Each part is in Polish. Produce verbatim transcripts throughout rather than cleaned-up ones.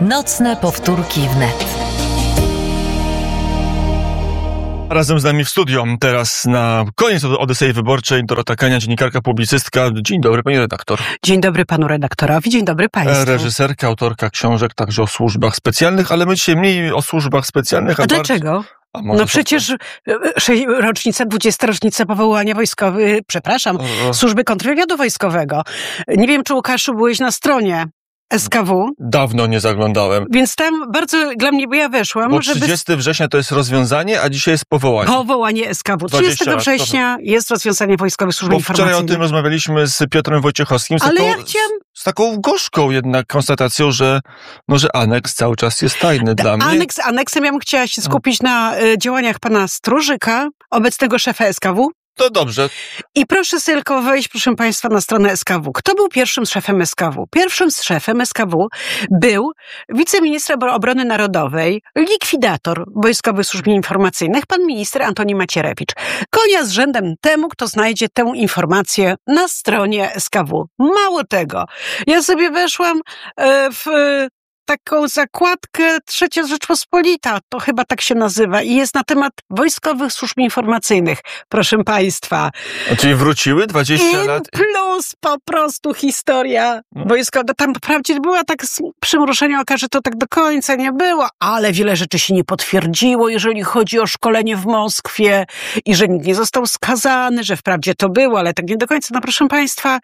Nocne powtórki wnet. Razem z nami w studio teraz na koniec Odysei Wyborczej Dorota Kania, dziennikarka, publicystka. Dzień dobry, pani redaktor. Dzień dobry panu redaktorowi, dzień dobry państwu. Reżyserka, autorka książek także o służbach specjalnych, ale my dzisiaj mniej o służbach specjalnych. A, a dlaczego? A no przecież to... rocznica, dwudziesta rocznica powołania wojskowych, przepraszam, o... służby kontrwywiadu wojskowego. Nie wiem, czy Łukaszu byłeś na stronie S K W. Dawno nie zaglądałem. Więc tam bardzo dla mnie, bo ja weszłam. Bo trzydziestego września to jest rozwiązanie, a dzisiaj jest powołanie. Powołanie S K W. trzydziestego września jest rozwiązanie Wojskowej Służby bo Informacyjnej. Wczoraj o tym rozmawialiśmy z Piotrem Wojciechowskim. Z Ale taką, ja chciałam... z taką gorzką jednak konstatacją, że, no, że aneks cały czas jest tajny dla mnie. Aneks, aneksem ja bym chciała się skupić na y, działaniach pana Strużyka, obecnego szefa S K W. To dobrze. I proszę sobie tylko wejść, proszę państwa, na stronę S K W. Kto był pierwszym szefem S K W? Pierwszym szefem S K W był wiceminister obrony narodowej, likwidator Wojskowych Służb Informacyjnych, pan minister Antoni Macierewicz. Konia z rzędem temu, kto znajdzie tę informację na stronie S K W. Mało tego, ja sobie weszłam w taką zakładkę Trzecia Rzeczpospolita, to chyba tak się nazywa, i jest na temat Wojskowych Służb Informacyjnych, proszę państwa. A czyli wróciły dwadzieścia lat? Plus po prostu historia wojskowa. Tam wprawdzie była tak z przymrużenia oka, że to tak do końca nie było, ale wiele rzeczy się nie potwierdziło, jeżeli chodzi o szkolenie w Moskwie i że nikt nie został skazany, że wprawdzie to było, ale tak nie do końca. No proszę państwa,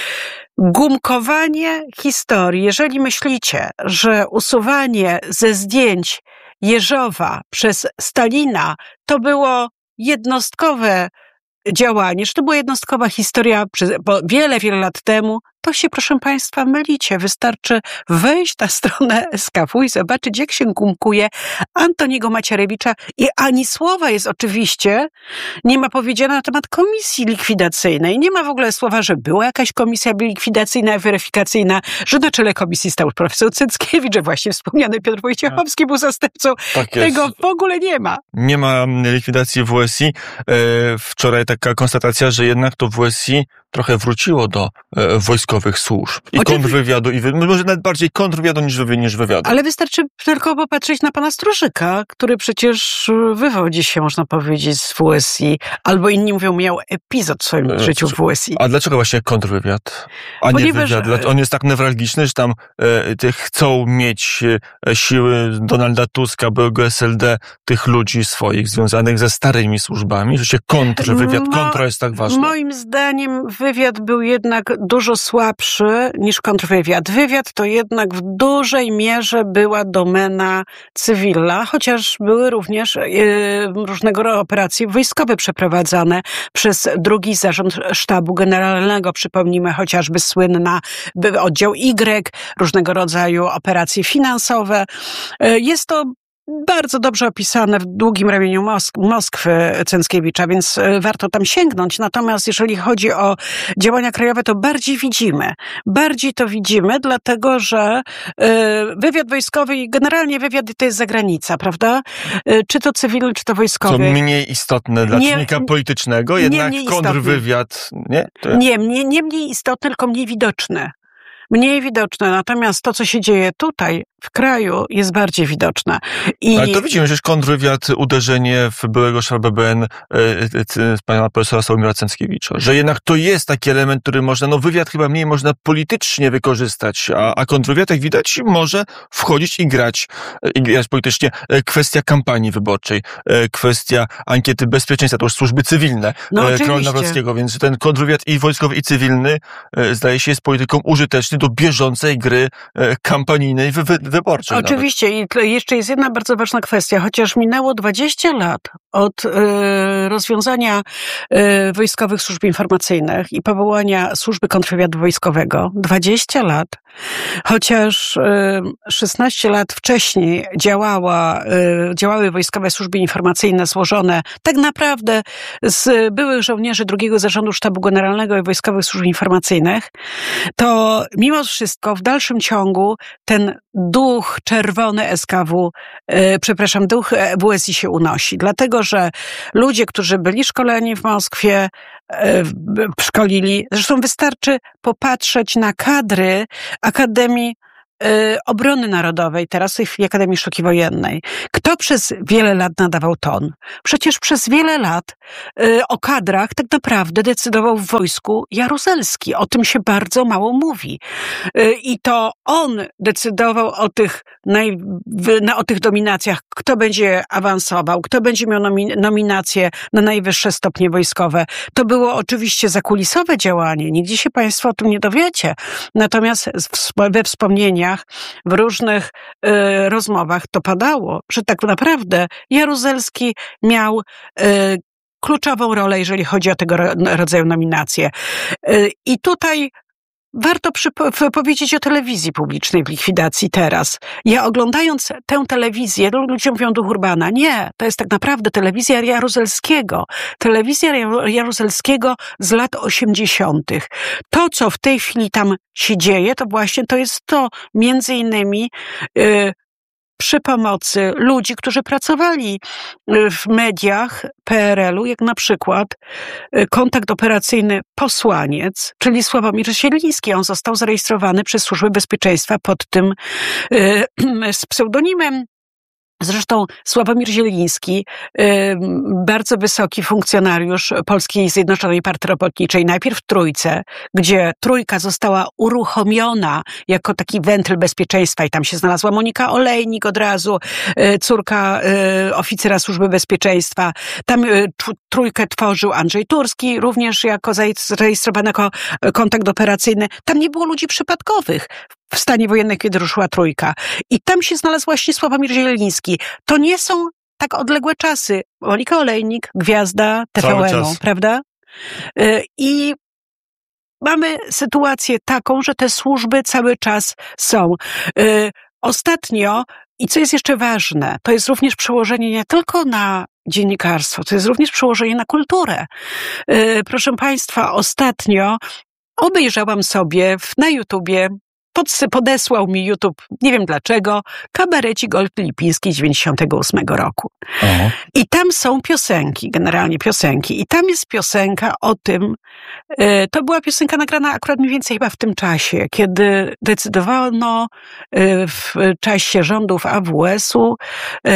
gumkowanie historii. Jeżeli myślicie, że usuwanie ze zdjęć Jeżowa przez Stalina to było jednostkowe działanie, że to była jednostkowa historia bo wiele, wiele lat temu, to się, proszę państwa, mylicie. Wystarczy wejść na stronę S K W i zobaczyć, jak się gumkuje Antoniego Macierewicza i ani słowa jest oczywiście, nie ma powiedziane na temat komisji likwidacyjnej. Nie ma w ogóle słowa, że była jakaś komisja likwidacyjna, weryfikacyjna, że na czele komisji stał profesor Cyckiewicz, że właśnie wspomniany Piotr Wojciechowski był zastępcą. Tak Tego w ogóle nie ma. Nie ma likwidacji W S I. Wczoraj taka konstatacja, że jednak to W S I trochę wróciło do e, wojskowych służb i Oczywiście. kontrwywiadu, i wy, może nawet bardziej kontrwywiadu niż, wy, niż wywiadu. Ale wystarczy tylko popatrzeć na pana Strużyka, który przecież wywodzi się, można powiedzieć, z W S I, albo inni mówią, miał epizod w swoim e, życiu w W S I. A dlaczego właśnie kontrwywiad, a Ponieważ... nie wywiad? On jest tak newralgiczny, że tam e, te chcą mieć e, siły Donalda Tuska, byłego S L D, tych ludzi swoich związanych ze starymi służbami, że się kontrwywiad, Mo- kontra jest tak ważna. Moim zdaniem wywiad był jednak dużo słabszy niż kontrwywiad. Wywiad to jednak w dużej mierze była domena cywilna, chociaż były również yy, różnego rodzaju operacje wojskowe przeprowadzane przez drugi Zarząd Sztabu Generalnego. Przypomnijmy chociażby słynna oddział Y, różnego rodzaju operacje finansowe. Yy, jest to bardzo dobrze opisane w Długim ramieniu Mosk- Moskwy Cęckiewicza, więc warto tam sięgnąć. Natomiast jeżeli chodzi o działania krajowe, to bardziej widzimy. Bardziej to widzimy, dlatego że y, wywiad wojskowy i generalnie wywiad to jest zagranica, prawda? Y, czy to cywilny, czy to wojskowy. Co mniej istotne dla nie, czynnika politycznego, jednak nie kontrwywiad... Nie, to... nie, nie, nie mniej istotne, tylko mniej widoczne. Mniej widoczne, natomiast to, co się dzieje tutaj w kraju, jest bardziej widoczne. I... Ale to widzimy, że kontrwywiad, uderzenie w byłego szefa B B N e, e, pana profesora Sławomira Cęckiewicza, że jednak to jest taki element, który można, no wywiad chyba mniej można politycznie wykorzystać, a, a kontrwywiad, jak widać, może wchodzić i grać, i grać politycznie. Kwestia kampanii wyborczej, kwestia ankiety bezpieczeństwa, to już służby cywilne no, Karola Nawrockiego, więc ten kontrwywiad i wojskowy, i cywilny, zdaje się, jest polityką użyteczny do bieżącej gry kampanijnej, wy, wy, wyborczej. Oczywiście nawet. I jeszcze jest jedna bardzo ważna kwestia. Chociaż minęło dwadzieścia lat od y, rozwiązania y, Wojskowych Służb Informacyjnych i powołania Służby Kontrwywiadu Wojskowego, dwadzieścia lat, chociaż y, szesnaście lat wcześniej działała, y, działały Wojskowe Służby Informacyjne złożone tak naprawdę z byłych żołnierzy drugiego Zarządu Sztabu Generalnego i Wojskowych Służb Informacyjnych, to mimo wszystko w dalszym ciągu ten duch czerwony S K W, yy, przepraszam, duch W S I się unosi. Dlatego, że ludzie, którzy byli szkoleni w Moskwie, yy, szkolili, zresztą wystarczy popatrzeć na kadry Akademii y, Obrony Narodowej, teraz w tej chwili Akademii Sztuki Wojennej. Kto przez wiele lat nadawał ton? Przecież przez wiele lat y, o kadrach tak naprawdę decydował w wojsku Jaruzelski. O tym się bardzo mało mówi. Y, I to on decydował o tych, naj, w, na, o tych dominacjach, kto będzie awansował, kto będzie miał nomi, nominację na najwyższe stopnie wojskowe. To było oczywiście zakulisowe działanie. Nigdzie się państwo o tym nie dowiecie. Natomiast we wspomnieniach, w różnych y, rozmowach to padało, że tak naprawdę Jaruzelski miał y, kluczową rolę, jeżeli chodzi o tego rodzaju nominacje. Y, I tutaj warto przypo- powiedzieć o telewizji publicznej w likwidacji teraz. Ja oglądając tę telewizję, ludzie mówią duch Urbana. Nie, to jest tak naprawdę telewizja Jaruzelskiego. Telewizja Jaruzelskiego z lat osiemdziesiątych. To, co w tej chwili tam się dzieje, to właśnie to jest to, między innymi yy, przy pomocy ludzi, którzy pracowali w mediach P R L u, jak na przykład kontakt operacyjny Posłaniec, czyli Sławomir Zieliński. On został zarejestrowany przez Służbę Bezpieczeństwa pod tym yy, z pseudonimem. Zresztą Sławomir Zieliński, bardzo wysoki funkcjonariusz Polskiej Zjednoczonej Partii Robotniczej, najpierw w Trójce, gdzie Trójka została uruchomiona jako taki wentyl bezpieczeństwa i tam się znalazła Monika Olejnik od razu, córka oficera Służby Bezpieczeństwa. Tam Trójkę tworzył Andrzej Turski, również jako zarejestrowany jako kontakt operacyjny. Tam nie było ludzi przypadkowych w stanie wojennym, kiedy ruszyła Trójka. I tam się znalazł właśnie Sławomir Zieliński. To nie są tak odległe czasy. Monika Olejnik, gwiazda T V N u, prawda? I mamy sytuację taką, że te służby cały czas są. Ostatnio, i co jest jeszcze ważne, to jest również przełożenie nie tylko na dziennikarstwo, to jest również przełożenie na kulturę. Proszę państwa, ostatnio obejrzałam sobie na YouTubie, podesłał mi YouTube, nie wiem dlaczego, kabarecik Olgi Lipińskiej z dziewięćdziesiątego ósmego roku. O. I tam są piosenki, generalnie piosenki. I tam jest piosenka o tym, y, to była piosenka nagrana akurat mniej więcej chyba w tym czasie, kiedy decydowano y, w czasie rządów A W S u y,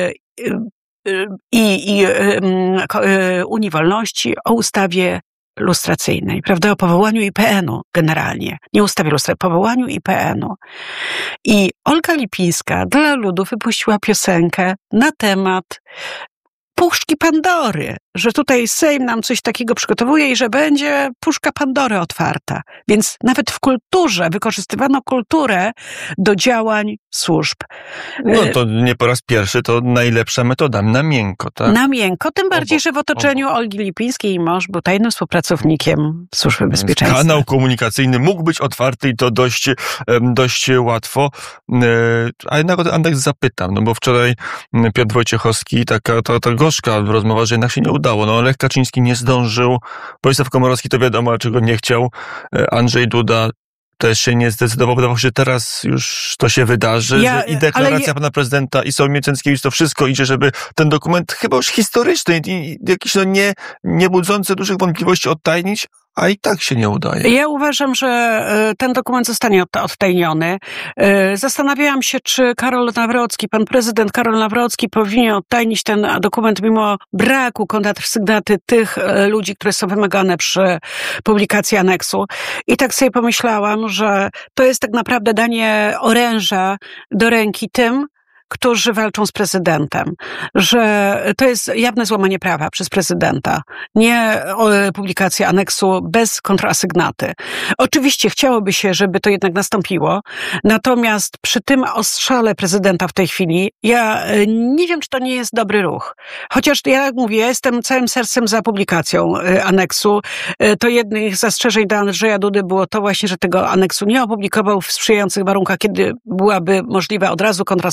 y, i, i y, y, Unii Wolności o ustawie lustracyjnej, prawda, o powołaniu I P N u generalnie. Nie ustawie lustracyjnej, powołaniu I P N u. I Olga Lipińska dla ludu wypuściła piosenkę na temat puszki Pandory, że tutaj Sejm nam coś takiego przygotowuje i że będzie puszka Pandory otwarta. Więc nawet w kulturze wykorzystywano kulturę do działań służb. No to nie po raz pierwszy, to najlepsza metoda, na miękko, tak? Na miękko, tym bardziej, obok, że w otoczeniu obok. Olgi Lipińskiej jej mąż był tajnym współpracownikiem Służby Bezpieczeństwa. Kanał komunikacyjny mógł być otwarty i to dość, dość łatwo. A jednak o ten aneks zapytam, no bo wczoraj Piotr Wojciechowski, taka ta, ta gorzka rozmowa, że jednak się nie udało. No, Lech Kaczyński nie zdążył, Władysław Komorowski to wiadomo, dlaczego nie chciał, Andrzej Duda też się nie zdecydował, wydawało się, że teraz już to się wydarzy, ja, że i deklaracja ja... pana prezydenta i Sławomir Cęckiewicz, to wszystko idzie, żeby ten dokument chyba już historyczny i jakiś no nie, nie budzący dużych wątpliwości odtajnić, a i tak się nie udaje. Ja uważam, że ten dokument zostanie odtajniony. Zastanawiałam się, czy Karol Nawrocki, pan prezydent Karol Nawrocki powinien odtajnić ten dokument mimo braku kontrasygnaty tych ludzi, które są wymagane przy publikacji aneksu. I tak sobie pomyślałam, że to jest tak naprawdę danie oręża do ręki tym, którzy walczą z prezydentem, że to jest jawne złamanie prawa przez prezydenta, nie publikacja aneksu bez kontrasygnaty. Oczywiście chciałoby się, żeby to jednak nastąpiło, natomiast przy tym ostrzale prezydenta w tej chwili, ja nie wiem, czy to nie jest dobry ruch. Chociaż ja mówię, ja jestem całym sercem za publikacją aneksu. To jednych zastrzeżeń do Andrzeja Dudy było to właśnie, że tego aneksu nie opublikował w sprzyjających warunkach, kiedy byłaby możliwa od razu kontrasygnata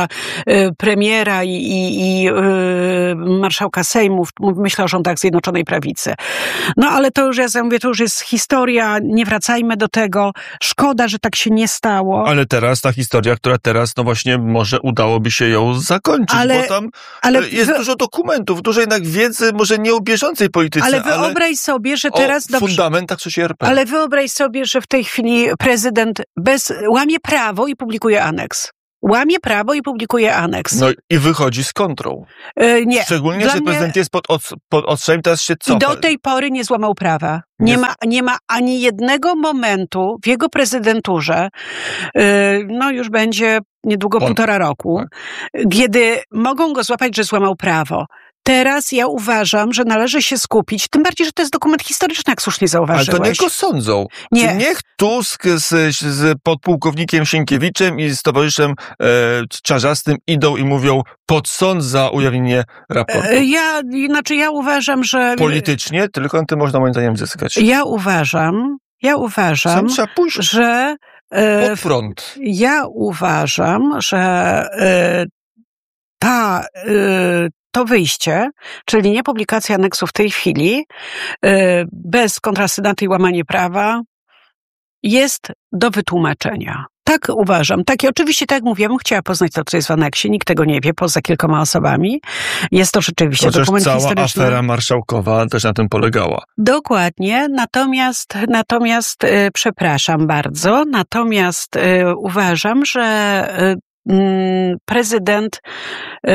dla y, premiera i, i, i y, marszałka Sejmu, myślę o rządach Zjednoczonej Prawicy. No ale to już, ja mówię, to już jest historia, nie wracajmy do tego. Szkoda, że tak się nie stało. Ale teraz ta historia, która teraz, no właśnie, może udałoby się ją zakończyć, ale, bo tam ale jest wy... dużo dokumentów, dużo jednak wiedzy, może nie o bieżącej polityce, ale wyobraź ale sobie, że teraz... o fundamentach trzeciej R P. Ale wyobraź sobie, że w tej chwili prezydent bez, łamie prawo i publikuje aneks. Łamie prawo i publikuje aneks. No i wychodzi z kontrą. Yy, nie. Szczególnie, Dla że mnie... prezydent jest pod, od, pod odstrzałem, teraz się cofa. I do tej pory nie złamał prawa. Nie, nie, ma, nie ma ani jednego momentu w jego prezydenturze, yy, no już będzie niedługo On. półtora roku, tak. kiedy mogą go złapać, że złamał prawo. Teraz ja uważam, że należy się skupić, tym bardziej, że to jest dokument historyczny, jak słusznie zauważyłeś. Ale to niech go sądzą. Nie. Czy niech Tusk z, z podpułkownikiem Sienkiewiczem i z towarzyszem e, Czarzastym idą i mówią pod sąd za ujawnienie raportu. Ja, znaczy ja uważam, że... Politycznie, tylko na tym można moim zdaniem zyskać. Ja uważam, ja uważam, Sam trzeba pójść że... E, pod prąd. Ja uważam, że e, ta... E, to wyjście, czyli nie publikacja aneksu w tej chwili, bez kontrasynaty i łamanie prawa, jest do wytłumaczenia. Tak uważam. Tak, i oczywiście, tak jak mówię, bym chciała poznać to, co jest w aneksie. Nikt tego nie wie, poza kilkoma osobami. Jest to rzeczywiście Chociaż dokument cała historyczny. Afera marszałkowa też na tym polegała. Dokładnie. Natomiast, natomiast e, przepraszam bardzo, natomiast e, uważam, że e, prezydent y,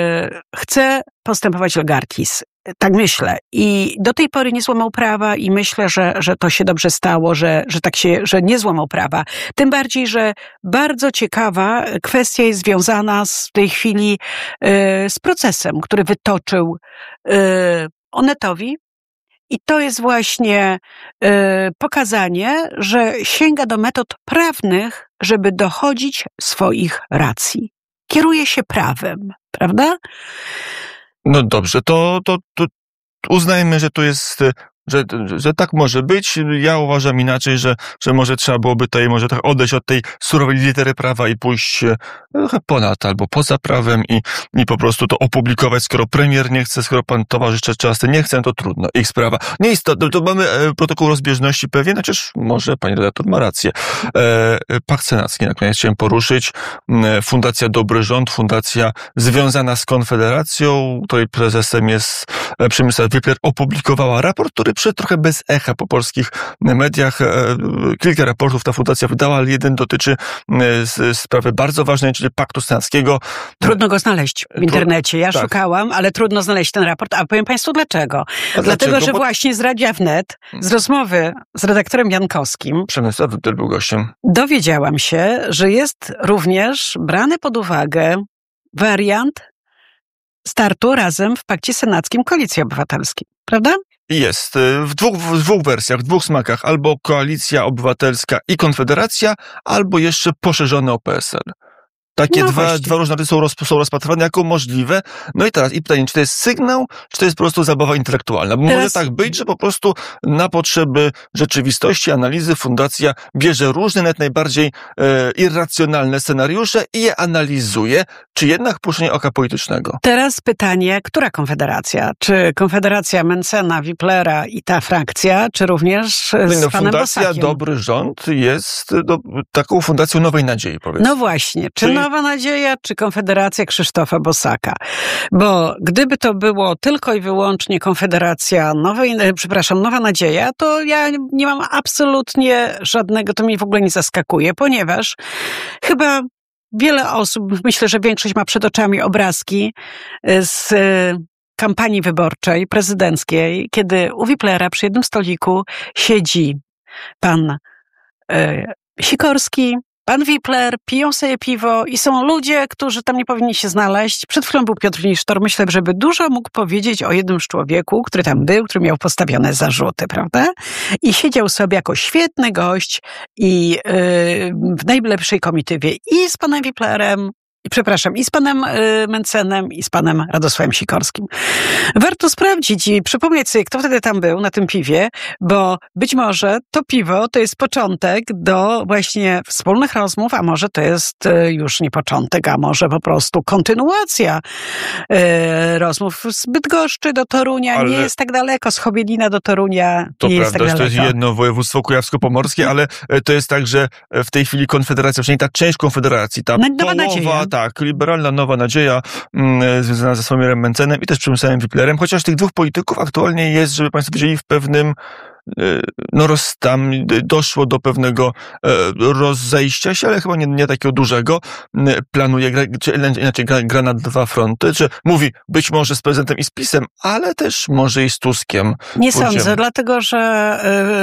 chce postępować legartis. Tak myślę. I do tej pory nie złamał prawa i myślę, że, że to się dobrze stało, że, że tak się, że nie złamał prawa. Tym bardziej, że bardzo ciekawa kwestia jest związana z, w tej chwili y, z procesem, który wytoczył y, Onetowi. I to jest właśnie y, pokazanie, że sięga do metod prawnych, żeby dochodzić swoich racji. Kieruje się prawem, prawda? No dobrze, to, to, to uznajmy, że to jest... Że, że tak może być. Ja uważam inaczej, że, że może trzeba byłoby tutaj może tak odejść od tej surowej litery prawa i pójść trochę ponad albo poza prawem i, i po prostu to opublikować, skoro premier nie chce, skoro pan towarzysz Czarzasty nie chce, to trudno, ich sprawa. Nie istotne, to mamy protokół rozbieżności pewien, chociaż może pani redaktor ma rację. E, Pakt senacki, na koniec chciałem poruszyć. Fundacja Dobry Rząd, fundacja związana z Konfederacją, której prezesem jest Przemysław Wipler, opublikowała raport, który przyszedł trochę bez echa po polskich mediach. Kilka raportów ta fundacja wydała, ale jeden dotyczy sprawy bardzo ważnej, czyli Paktu Senackiego. Trudno go znaleźć w internecie. Ja tak. szukałam, ale trudno znaleźć ten raport. A powiem państwu dlaczego. A Dlatego, dlaczego? że Bo... właśnie z Radia Wnet, z rozmowy z redaktorem Jankowskim, Przemysław Wipler był gościem, dowiedziałam się, że jest również brany pod uwagę wariant startu razem w Pakcie Senackim Koalicji Obywatelskiej. Prawda? Jest. W dwóch, w dwóch wersjach, w dwóch smakach. Albo Koalicja Obywatelska i Konfederacja, albo jeszcze poszerzone o P S L. Takie no dwa, dwa różne są, roz, są rozpatrywane jako możliwe. No i teraz i pytanie, czy to jest sygnał, czy to jest po prostu zabawa intelektualna? Bo teraz... może tak być, że po prostu na potrzeby rzeczywistości, analizy fundacja bierze różne, nawet najbardziej e, irracjonalne scenariusze i je analizuje, czy jednak puszczenie oka politycznego. Teraz pytanie, która Konfederacja? Czy Konfederacja Mentzena, Wiplera i ta frakcja, czy również z no, panem Fundacja Bosakiem? Dobry Rząd jest do, taką fundacją nowej nadziei, powiedzmy. No właśnie. Czy Czyli... Nowa Nadzieja, czy Konfederacja Krzysztofa Bosaka? Bo gdyby to było tylko i wyłącznie Konfederacja Nowej, przepraszam, Nowa Nadzieja, to ja nie mam absolutnie żadnego, to mnie w ogóle nie zaskakuje, ponieważ chyba wiele osób, myślę, że większość ma przed oczami obrazki z kampanii wyborczej, prezydenckiej, kiedy u Wiplera przy jednym stoliku siedzi pan e, Sikorski, pan Wipler, piją sobie piwo i są ludzie, którzy tam nie powinni się znaleźć. Przed chwilą był Piotr Nisztor. Myślę, żeby dużo mógł powiedzieć o jednym człowieku, który tam był, który miał postawione zarzuty, prawda? I siedział sobie jako świetny gość i yy, w najlepszej komitywie i z panem Wiplerem, przepraszam, i z panem y, Mencenem, i z panem Radosławem Sikorskim. Warto sprawdzić i przypomnieć sobie, kto wtedy tam był na tym piwie, bo być może to piwo to jest początek do właśnie wspólnych rozmów, a może to jest y, już nie początek, a może po prostu kontynuacja y, rozmów z Bydgoszczy do Torunia. Ale... Nie jest tak daleko, z Chobielina do Torunia to nie prawda, jest tak daleko. To jest jedno województwo kujawsko-pomorskie, ale to jest tak, że w tej chwili Konfederacja, przynajmniej ta część Konfederacji, ta Nowa połowa, nadzieja. tak, liberalna Nowa Nadzieja, mm, związana ze Sławomirem Mencenem i też Przemysławem Wiklerem, chociaż tych dwóch polityków aktualnie jest, żeby państwo wiedzieli, w pewnym no roz, tam doszło do pewnego e, rozzejścia się, ale chyba nie, nie takiego dużego. Planuje, gra, czy inaczej gra, gra na dwa fronty, czy mówi być może z prezydentem i z PiS-em, ale też może i z Tuskiem. Nie Pójdziemy. sądzę, dlatego że